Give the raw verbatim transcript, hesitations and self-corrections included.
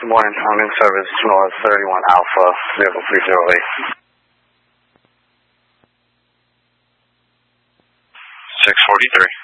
Good morning. I'm in service North thirty-one Alpha, vehicle three zero eight. six forty-three.